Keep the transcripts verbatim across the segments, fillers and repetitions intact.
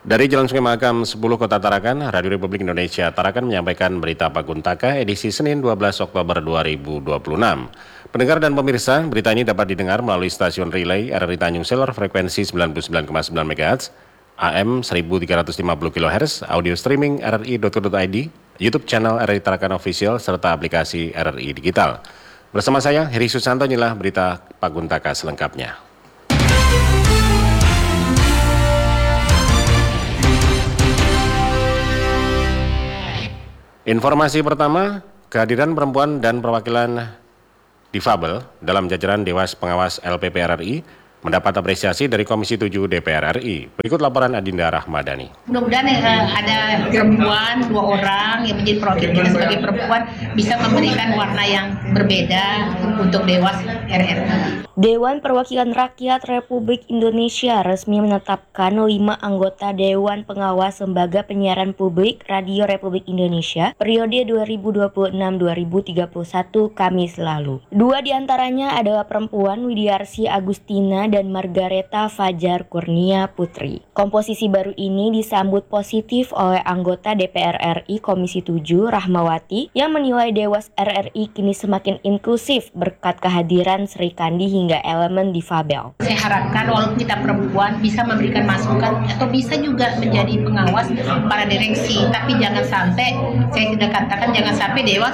Dari Jalan Sungai Mahakam sepuluh Kota Tarakan, Radio Republik Indonesia Tarakan menyampaikan berita Paguntaka edisi Senin dua belas Oktober dua ribu dua puluh enam. Pendengar dan pemirsa, berita ini dapat didengar melalui stasiun relay R R I Tanjung Selor frekuensi sembilan puluh sembilan koma sembilan megahertz, A M seribu tiga ratus lima puluh kilohertz, audio streaming r r i titik co titik i d, YouTube channel R R I Tarakan Official, serta aplikasi R R I Digital. Bersama saya, Heri Susanto, inilah berita Paguntaka selengkapnya. Informasi pertama, kehadiran perempuan dan perwakilan difabel dalam jajaran Dewas Pengawas L P P R R I mendapat apresiasi dari Komisi tujuh D P R R I. Berikut laporan Adinda Rahmadani. Mudah-mudahan eh, ada perempuan, dua orang yang menjadi perwakilan kita sebagai perempuan bisa memberikan warna yang berbeda untuk Dewas R R I. Dewan Perwakilan Rakyat Republik Indonesia resmi menetapkan lima anggota Dewan Pengawas Lembaga Penyiaran Publik Radio Republik Indonesia periode dua ribu dua puluh enam sampai dua ribu tiga puluh satu Kamis lalu. Dua diantaranya adalah perempuan Widiarsi Agustina dan Margareta Fajar Kurnia Putri. Komposisi baru ini disambut positif oleh anggota D P R R I Komisi tujuh Rahmawati yang menilai Dewas R R I kini semakin inklusif berkat kehadiran Sri Kandi hingga elemen difabel. Saya harapkan walaupun kita perempuan bisa memberikan masukan atau bisa juga menjadi pengawas para direksi, tapi jangan sampai, saya tidak katakan jangan sampai Dewas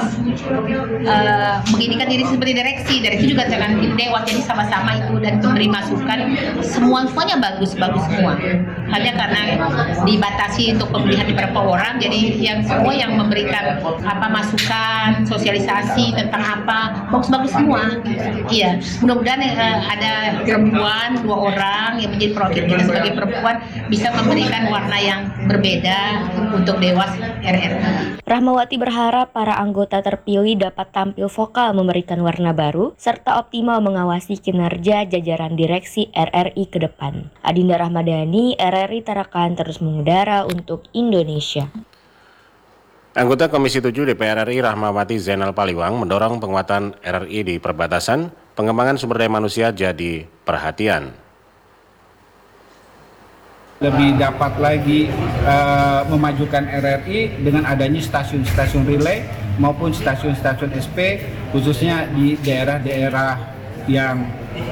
uh, beginikan diri seperti direksi, direksi juga jangan Dewas, jadi sama-sama itu dan memberi masukan, semua semuanya bagus-bagus semua. Hanya karena dibatasi untuk pemilihan di beberapa orang, jadi yang semua yang memberikan apa masukan, sosialisasi tentang apa, bagus-bagus semua. Iya, mudah-mudahan uh, ada perempuan, dua orang yang menjadi perwakilan kita sebagai perempuan bisa memberikan warna yang berbeda untuk Dewas R R I. Rahmawati berharap para anggota terpilih dapat tampil vokal memberikan warna baru serta optimal mengawasi kinerja jajaran direksi R R I ke depan. Adinda Rahmadani, R R I Tarakan terus mengudara untuk Indonesia. Anggota Komisi tujuh D P R R I Rahmawati Zainal Paliwang mendorong penguatan R R I di perbatasan, pengembangan sumber daya manusia jadi perhatian. Lebih dapat lagi uh, memajukan R R I dengan adanya stasiun-stasiun relay maupun stasiun-stasiun S P, khususnya di daerah-daerah yang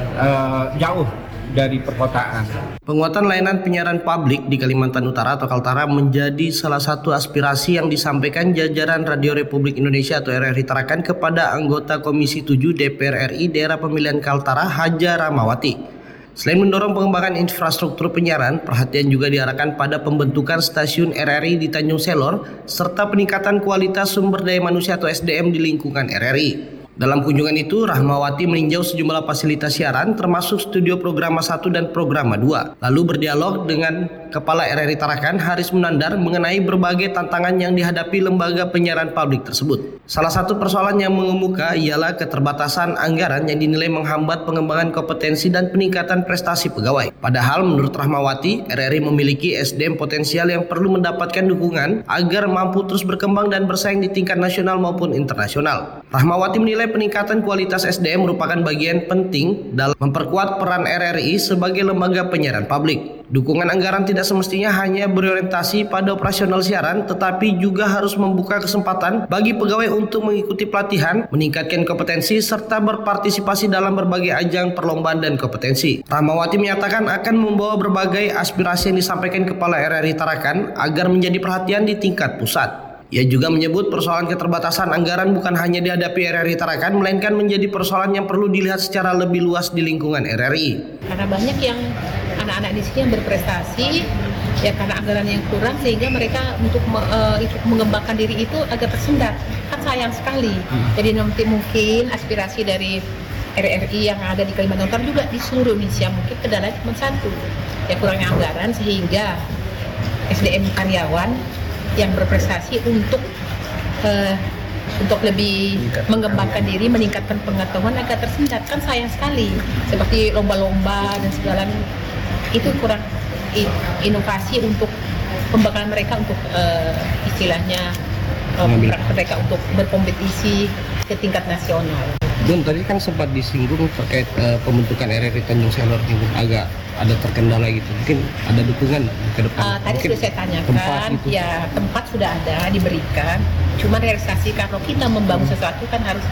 uh, jauh dari perkotaan. Penguatan layanan penyiaran publik di Kalimantan Utara atau Kaltara menjadi salah satu aspirasi yang disampaikan jajaran Radio Republik Indonesia atau R R I Tarakan kepada anggota Komisi tujuh D P R R I Daerah Pemilihan Kaltara Haja Rahmawati. Selain mendorong pengembangan infrastruktur penyiaran, perhatian juga diarahkan pada pembentukan stasiun R R I di Tanjung Selor serta peningkatan kualitas sumber daya manusia atau S D M di lingkungan R R I. Dalam kunjungan itu, Rahmawati meninjau sejumlah fasilitas siaran termasuk studio Programa satu dan Programa dua. Lalu berdialog dengan Kepala R R I Tarakan Haris Munandar mengenai berbagai tantangan yang dihadapi lembaga penyiaran publik tersebut. Salah satu persoalan yang mengemuka ialah keterbatasan anggaran yang dinilai menghambat pengembangan kompetensi dan peningkatan prestasi pegawai. Padahal menurut Rahmawati, R R I memiliki S D M potensial yang perlu mendapatkan dukungan agar mampu terus berkembang dan bersaing di tingkat nasional maupun internasional. Rahmawati menilai peningkatan kualitas S D M merupakan bagian penting dalam memperkuat peran R R I sebagai lembaga penyiaran publik. Dukungan anggaran tidak semestinya hanya berorientasi pada operasional siaran, tetapi juga harus membuka kesempatan bagi pegawai untuk mengikuti pelatihan, meningkatkan kompetensi, serta berpartisipasi dalam berbagai ajang perlombaan dan kompetensi. Rahmawati menyatakan akan membawa berbagai aspirasi yang disampaikan Kepala R R I Tarakan agar menjadi perhatian di tingkat pusat. Ia juga menyebut persoalan keterbatasan anggaran bukan hanya dihadapi R R I Tarakan, melainkan menjadi persoalan yang perlu dilihat secara lebih luas di lingkungan R R I. Karena banyak yang anak-anak di sini yang berprestasi, ya karena anggaran yang kurang sehingga mereka untuk me, uh, mengembangkan diri itu agak tersendat. Kan sayang sekali. Jadi nanti mungkin aspirasi dari R R I yang ada di Kalimantan Utara juga di seluruh Indonesia mungkin kendalanya cuma satu, ya kurangnya anggaran sehingga S D M karyawan yang berprestasi untuk uh, untuk lebih mengembangkan diri, meningkatkan pengetahuan agak tersendat. Kan sayang sekali, seperti lomba-lomba dan segala itu kurang inovasi untuk pembekalan mereka untuk uh, istilahnya uh, mereka untuk berkompetisi ke tingkat nasional. Bun, tadi kan sempat disinggung terkait uh, pembentukan R R I Tanjung Selor ini agak ada terkendala gitu. Mungkin ada dukungan ke depan. Uh, tadi Mungkin sudah saya tanyakan, tempat gitu. ya tempat sudah ada diberikan. Cuma realisasi kalau kita membangun sesuatu kan harus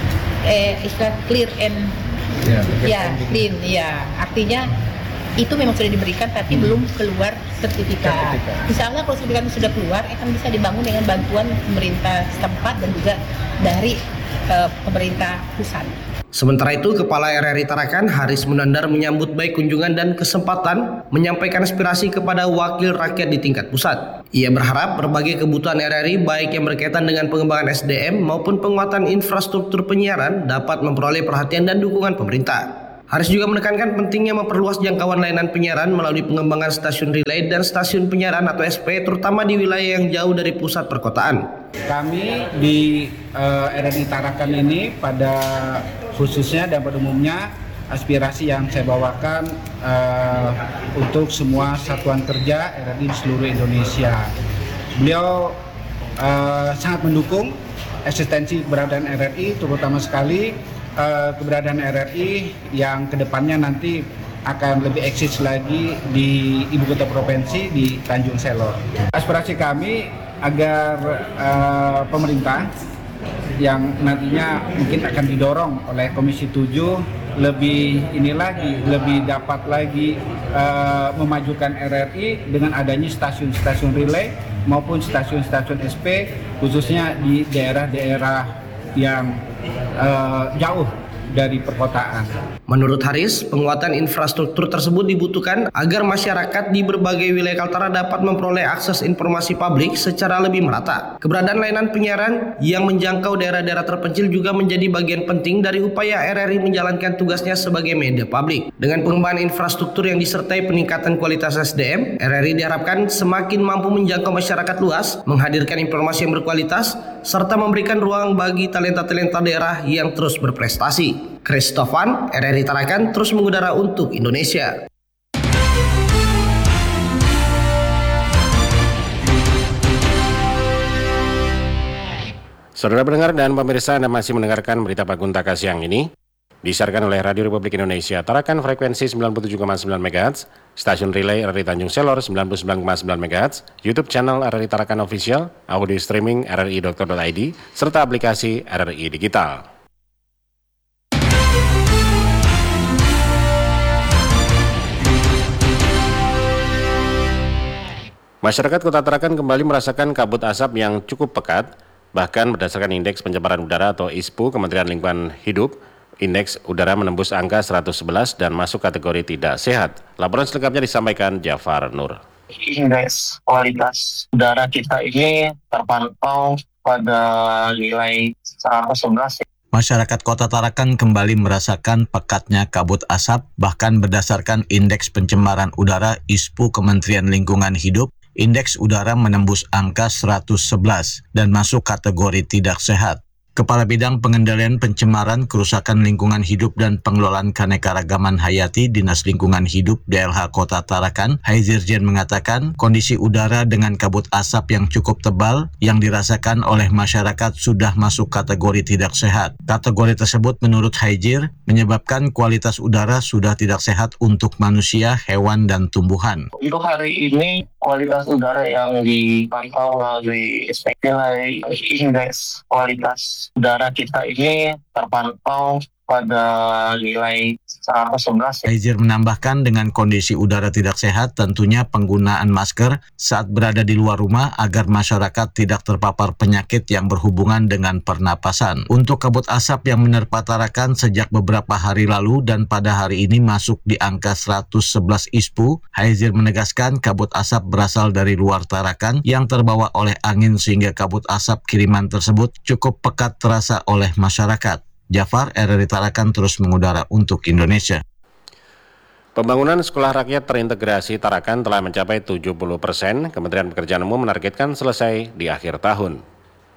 eh, istilah clear and Ya, ya clean, ya artinya itu memang sudah diberikan tapi hmm. belum keluar sertifikat. sertifikat. Insya Allah kalau sertifikat sudah keluar akan bisa dibangun dengan bantuan pemerintah setempat dan juga dari uh, pemerintah pusat. Sementara itu, Kepala R R I Tarakan Haris Munandar menyambut baik kunjungan dan kesempatan menyampaikan aspirasi kepada wakil rakyat di tingkat pusat. Ia berharap berbagai kebutuhan R R I baik yang berkaitan dengan pengembangan S D M maupun penguatan infrastruktur penyiaran dapat memperoleh perhatian dan dukungan pemerintah. Haris juga menekankan pentingnya memperluas jangkauan layanan penyiaran melalui pengembangan stasiun relay dan stasiun penyiaran atau S P terutama di wilayah yang jauh dari pusat perkotaan. Kami di uh, R R I Tarakan ini pada khususnya dan pada umumnya aspirasi yang saya bawakan uh, untuk semua satuan kerja R R I di seluruh Indonesia. Beliau uh, sangat mendukung eksistensi keberadaan R R I, terutama sekali uh, keberadaan R R I yang kedepannya nanti akan lebih eksis lagi di ibu kota provinsi di Tanjung Selor. Aspirasi kami agar uh, pemerintah yang nantinya mungkin akan didorong oleh Komisi tujuh lebih ini lagi, lebih dapat lagi uh, memajukan R R I dengan adanya stasiun-stasiun relay maupun stasiun-stasiun S P khususnya di daerah-daerah yang uh, jauh dari perkotaan. Menurut Haris, penguatan infrastruktur tersebut dibutuhkan agar masyarakat di berbagai wilayah Kaltara dapat memperoleh akses informasi publik secara lebih merata. Keberadaan layanan penyiaran yang menjangkau daerah-daerah terpencil juga menjadi bagian penting dari upaya R R I menjalankan tugasnya sebagai media publik. Dengan pengembangan infrastruktur yang disertai peningkatan kualitas S D M, R R I diharapkan semakin mampu menjangkau masyarakat luas, menghadirkan informasi yang berkualitas, serta memberikan ruang bagi talenta-talenta daerah yang terus berprestasi. Christofan, R R I Tarakan terus mengudara untuk Indonesia. Saudara pendengar dan pemirsa, Anda masih mendengarkan berita Paguntaka siang ini. Disiarkan oleh Radio Republik Indonesia Tarakan frekuensi sembilan puluh tujuh koma sembilan megahertz, stasiun relay R R I Tanjung Selor sembilan puluh sembilan koma sembilan megahertz, YouTube channel R R I Tarakan Official, audio streaming r r i dot co dot i d, serta aplikasi R R I Digital. Masyarakat Kota Tarakan kembali merasakan kabut asap yang cukup pekat, bahkan berdasarkan Indeks Pencemaran Udara atau I S P U Kementerian Lingkungan Hidup, Indeks udara menembus angka seratus sebelas dan masuk kategori tidak sehat. Laporan selengkapnya disampaikan Jafar Nur. Indeks kualitas udara kita ini terpantau pada nilai seratus sebelas. Masyarakat Kota Tarakan kembali merasakan pekatnya kabut asap, bahkan berdasarkan Indeks Pencemaran Udara I S P U Kementerian Lingkungan Hidup, Indeks udara menembus angka seratus sebelas dan masuk kategori tidak sehat. Kepala Bidang Pengendalian Pencemaran, Kerusakan Lingkungan Hidup dan Pengelolaan Keanekaragaman Hayati Dinas Lingkungan Hidup D L H Kota Tarakan, Haizirjen mengatakan kondisi udara dengan kabut asap yang cukup tebal yang dirasakan oleh masyarakat sudah masuk kategori tidak sehat. Kategori tersebut menurut Haizir menyebabkan kualitas udara sudah tidak sehat untuk manusia, hewan, dan tumbuhan. Untuk hari ini kualitas udara yang dipantau melalui nilai indeks kualitas udara kita ini terpantau pada nilai seratus sebelas. Haizir menambahkan dengan kondisi udara tidak sehat tentunya penggunaan masker saat berada di luar rumah agar masyarakat tidak terpapar penyakit yang berhubungan dengan pernapasan. Untuk kabut asap yang menerpa Tarakan sejak beberapa hari lalu dan pada hari ini masuk di angka seratus sebelas I S P U, Haizir menegaskan kabut asap berasal dari luar Tarakan yang terbawa oleh angin sehingga kabut asap kiriman tersebut cukup pekat terasa oleh masyarakat. Jafar, R R I Tarakan terus mengudara untuk Indonesia. Pembangunan sekolah rakyat terintegrasi Tarakan telah mencapai tujuh puluh persen. Kementerian Pekerjaan Umum menargetkan selesai di akhir tahun.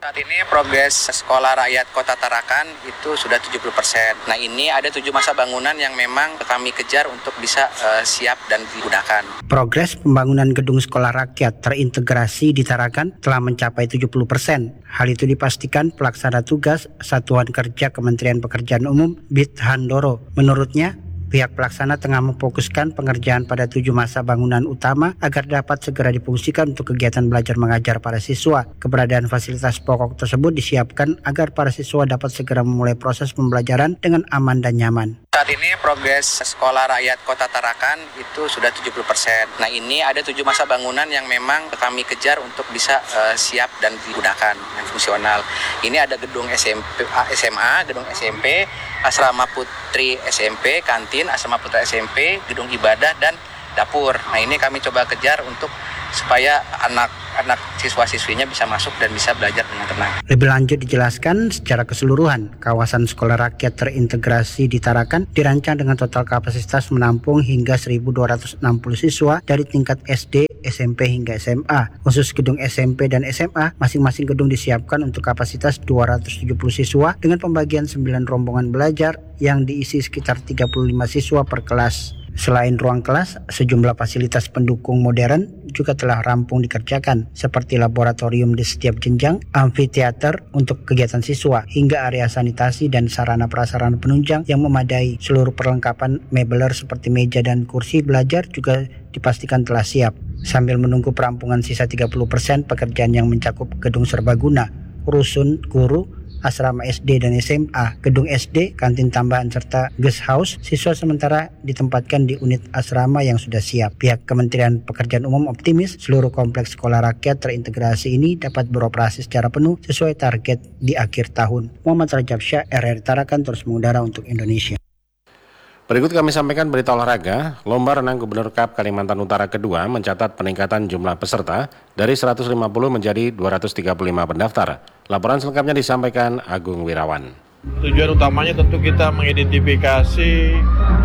Saat ini progres sekolah rakyat Kota Tarakan itu sudah tujuh puluh persen. Nah, ini ada tujuh masa bangunan yang memang kami kejar untuk bisa uh, siap dan digunakan. Progres pembangunan gedung sekolah rakyat terintegrasi di Tarakan telah mencapai tujuh puluh persen. Hal itu dipastikan pelaksana tugas Satuan Kerja Kementerian Pekerjaan Umum Bit Handoro. Menurutnya, pihak pelaksana tengah memfokuskan pengerjaan pada tujuh masa bangunan utama agar dapat segera difungsikan untuk kegiatan belajar mengajar para siswa. Keberadaan fasilitas pokok tersebut disiapkan agar para siswa dapat segera memulai proses pembelajaran dengan aman dan nyaman. Saat ini progres sekolah rakyat Kota Tarakan itu sudah tujuh puluh persen. Nah, ini ada tujuh masa bangunan yang memang kami kejar untuk bisa uh, siap dan digunakan dan fungsional. Ini ada gedung S M P, S M A, gedung S M P, asrama putri S M P, kantin asrama putra S M P, gedung ibadah, dan dapur. Nah, ini kami coba kejar untuk supaya anak-anak siswa-siswinya bisa masuk dan bisa belajar dengan tenang. Lebih lanjut dijelaskan secara keseluruhan, kawasan sekolah rakyat terintegrasi di Tarakan dirancang dengan total kapasitas menampung hingga seribu dua ratus enam puluh siswa dari tingkat S D, S M P hingga S M A. Khusus gedung S M P dan S M A, masing-masing gedung disiapkan untuk kapasitas dua ratus tujuh puluh siswa dengan pembagian sembilan rombongan belajar yang diisi sekitar tiga puluh lima siswa per kelas. Selain ruang kelas, sejumlah fasilitas pendukung modern juga telah rampung dikerjakan, seperti laboratorium di setiap jenjang, amfiteater untuk kegiatan siswa, hingga area sanitasi dan sarana prasarana penunjang yang memadai. Seluruh perlengkapan mebeler seperti meja dan kursi belajar juga dipastikan telah siap. Sambil menunggu perampungan sisa tiga puluh persen pekerjaan yang mencakup gedung serbaguna, rusun guru, asrama S D dan S M A, gedung S D, kantin tambahan serta guest house, siswa sementara ditempatkan di unit asrama yang sudah siap. Pihak Kementerian Pekerjaan Umum optimis seluruh kompleks sekolah rakyat terintegrasi ini dapat beroperasi secara penuh sesuai target di akhir tahun. Muhammad Rajab Syah, R R I Tarakan, terus mengudara untuk Indonesia. Berikut kami sampaikan berita olahraga. Lomba renang Gubernur Cup Kalimantan Utara kedua mencatat peningkatan jumlah peserta dari seratus lima puluh menjadi dua ratus tiga puluh lima pendaftar. Laporan selengkapnya disampaikan Agung Wirawan. Tujuan utamanya tentu kita mengidentifikasi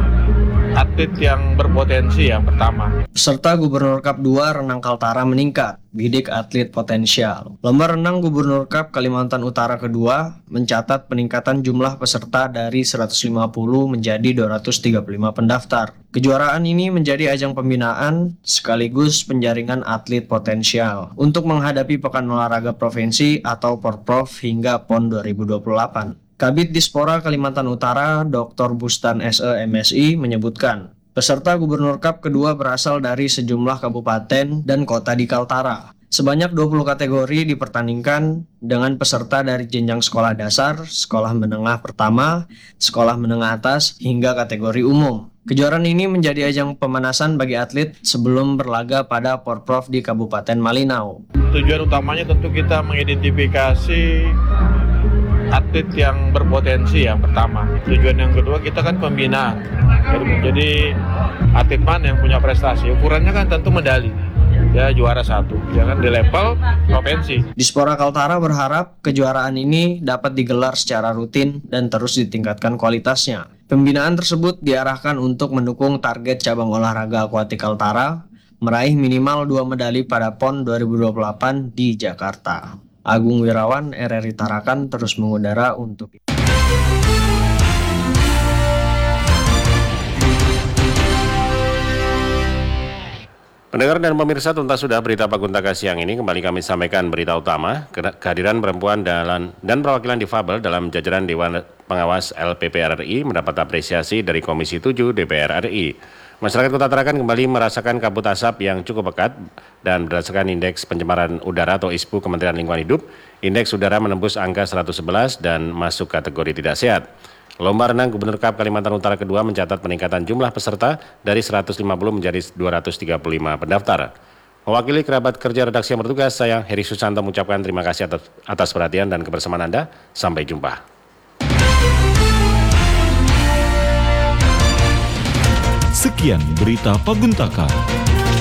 atlet yang berpotensi yang pertama. Peserta Gubernur Cup dua Renang Kaltara meningkat, bidik atlet potensial. Lomba Renang Gubernur Cup Kalimantan Utara kedua mencatat peningkatan jumlah peserta dari seratus lima puluh menjadi dua ratus tiga puluh lima pendaftar. Kejuaraan ini menjadi ajang pembinaan sekaligus penjaringan atlet potensial untuk menghadapi Pekan Olahraga Provinsi atau Porprov hingga PON dua ribu dua puluh delapan. Kabid Dispora Kalimantan Utara, Doktor Bustan S E M Si menyebutkan, peserta Gubernur Cup kedua berasal dari sejumlah kabupaten dan kota di Kaltara. Sebanyak dua puluh kategori dipertandingkan dengan peserta dari jenjang sekolah dasar, sekolah menengah pertama, sekolah menengah atas, hingga kategori umum. Kejuaraan ini menjadi ajang pemanasan bagi atlet sebelum berlaga pada Porprov di Kabupaten Malinau. Tujuan utamanya tentu kita mengidentifikasi atlet yang berpotensi yang pertama. Tujuan yang kedua kita kan pembinaan. Jadi atlet mana yang punya prestasi? Ukurannya kan tentu medali. Ya juara satu, ya kan di level provinsi. Dispora Kaltara berharap kejuaraan ini dapat digelar secara rutin dan terus ditingkatkan kualitasnya. Pembinaan tersebut diarahkan untuk mendukung target cabang olahraga akuatik Kaltara meraih minimal dua medali pada PON dua ribu dua puluh delapan di Jakarta. Agung Wirawan, R R I Tarakan, terus mengudara untuk Pendengar dan pemirsa, tuntas sudah berita Paguntaka siang ini. Kembali kami sampaikan berita utama, kehadiran perempuan dan, dan perwakilan difabel dalam jajaran Dewan Pengawas L P P R R I mendapat apresiasi dari Komisi tujuh D P R R I. Masyarakat Kota Tarakan kembali merasakan kabut asap yang cukup pekat dan berdasarkan Indeks Pencemaran Udara atau I S P U Kementerian Lingkungan Hidup, indeks udara menembus angka seratus sebelas dan masuk kategori tidak sehat. Lomba renang Gubernur Cup Kalimantan Utara kedua mencatat peningkatan jumlah peserta dari seratus lima puluh menjadi dua ratus tiga puluh lima pendaftar. Mewakili kerabat kerja redaksi yang bertugas, saya Heri Susanto mengucapkan terima kasih atas, atas perhatian dan kebersamaan Anda. Sampai jumpa. Sekian berita Paguntaka.